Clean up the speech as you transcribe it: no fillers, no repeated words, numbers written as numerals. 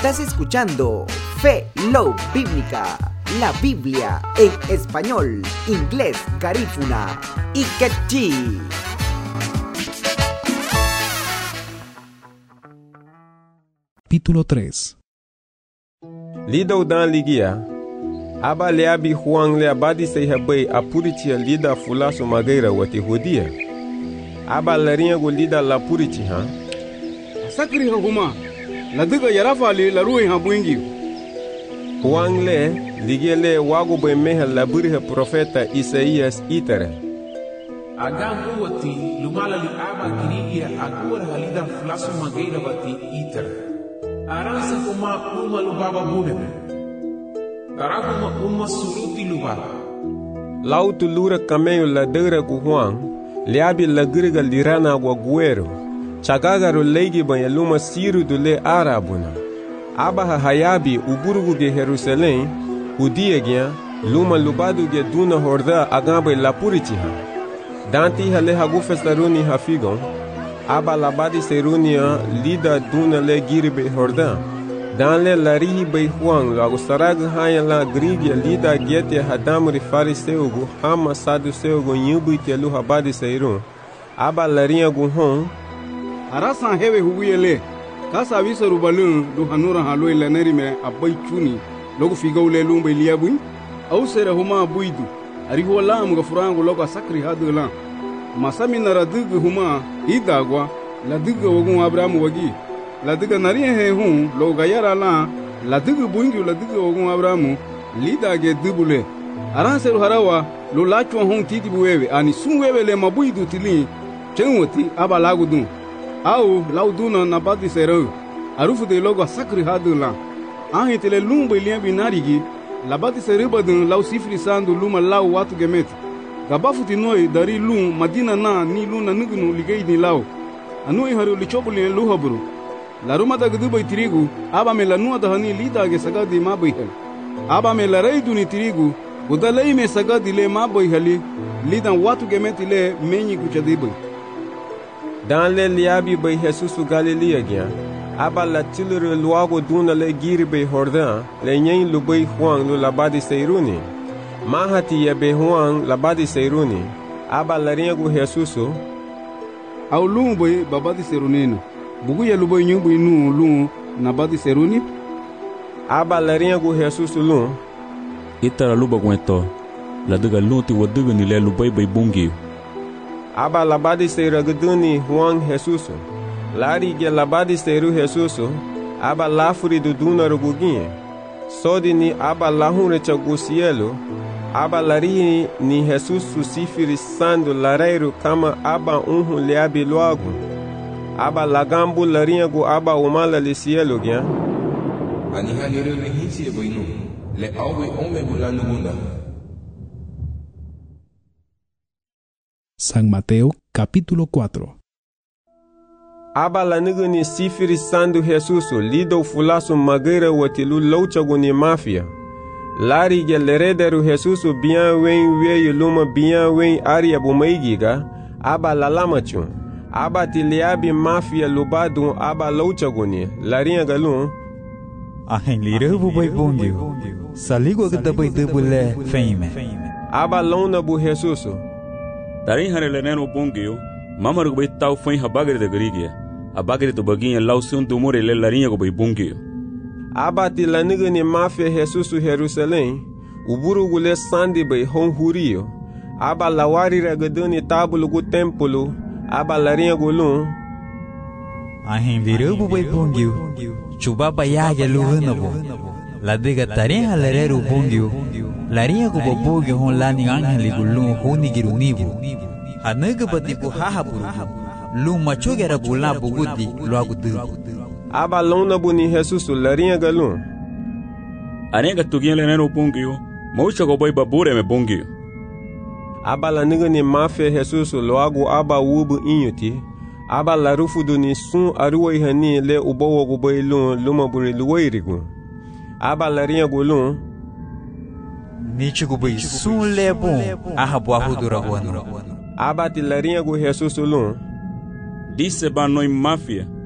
Estás escuchando Fe, Love Bíblica, la Biblia en español, inglés, garífuna y quechí. Capítulo 3. Lido dan ligia aba leabi Juan le abadi sei habai apurichi lida fulasu magaira wati hudia aba larinha go lida la purichi ha sakri ha huma la diga yarafa le la ruhi ha buingi Juan le ligia le wago be meha la buri ha profeta Isaías itara Adam wati lumala li aba kirigia agora halida fulasu magaira wati itara Aransa kuma uma lubaba bunebe. Tarakuma uma suruti lubaba. Lautu lura caminho la deira ku Juan, liabi la griga lirana wa guero. Chagagaru leigi banha luma siru do le arabuna. Abaha hayabi uburugu ge Jerusalém, udiagia luma lubadu ge duna horda agabe la puritiha. Danti hale hagu festaruni hafigon. Aba labadi serunia lida duna le giribe hordan. Dan le larihi bei Juan lago sarag haya la grigia lida gete hadamri fariseugo hama saduseugo nyubu telu habadi seirun. Aba larinha guhon. Arasan hewe huguyele. Kasa visa rubalun do hanura haloi laneri me abai chuni. Logo figaule lumbe liabui. Au sere huma buidu. Arihu lam ga furango logo sakri hadu la. Masami nara diga huma idagwa la diga wogun Abrahamu wagi la diga nari he hun lo gayara la diga buingi la diga wogun Abrahamu lida ge dibule aranseru harawa lo lachwa hun titi buwewe ani sunwewe le mabuidu tili chenwati aba lagudun au lauduna nabadi sero arufu de logo sakri hadula ahitele lumbe liambi narigi labadi serebadun lau sifri sandu luma lau watu gemeti Gabafuti noi dari lung madina na ni luna nugunu ligay ni lao. Anui haru lichobuli luhaburu. Laruma da gduba tirigu aba me lanua da hani lida ge sagadi mabayhal. Aba me laraidu ni tirigu udalai me sagadi le mabayhali lidan watu gemeti le menyi kuchadibu. Dan le liabi bay Jesusu Galilea gya. Aba la tilure luago duna le giri bay hordan le nyen lubay Juan lu labadi seiruni. Mahati ya be Juan labadi seiruni aba larinha gu Jesusu au lumboy babadi serunino bugu ya luboy nyumbu inu lu nabadi seruni aba larinha gu Jesusu lu itara luba gwento la diga luti wadiga ni le luboy bay bungi aba labadi seiraguduni Juan Jesusu lari ge labadi seiru Jesusu aba lafuri do duna ruguginha sodi ni aba lahunre chagu cielo aba lari ni Jesus susifiri sandu lareiro kama aba unhu leabi loagu aba lagambu larinha gu aba umala le cielo gya Ani hanero le hinsi eboinu le awe ome bulanu gunda. San Mateo capítulo 4. Aba lanigu ni sifiri sandu Jesusu lido fulasu magaira watilu louchagu ni mafia Lari ge lerederu Jesusu bien wen weyu luma bien wen aria bumaigiga aba lalamachu aba tiliabi mafia lubadu aba louchaguni larinha galun ahen liru bubai bungyu saligo gada bai dubule feime aba lona bu Jesusu tarin hare leneno bungyu mamaru bai tau fein habagre de grigia abagre to baginha lausun do more le larinha go bai bungyu aba tilanigu ni mafia Jesusu Jerusalém uburugu le sandi bai honhurio aba lawari ragaduni tabulu gu tempulu aba larinha gulun ahen liru bubai bungyu chubaba yage luhunabo la diga tarin halereru bungyu larinha go bobugyu hon lani angeli gulun honi girunibu anaga batibu hahapuru lu machogera gula bugudi luagudu aba lona buni Jesusu larinha galun anega tugia leneno bungyu maucha go boy babure me bungyu aba laniga ni mafia Jesusu loagu aba wubu inyuti aba larufu do ni sun aruwa ihani le ubowo go boy lun luma buri luwairigu aba larinha gulun nichi go boy sun lebon ahabu ahudura wanu aba ti larinha gu Jesusu lun disse ba noi mafia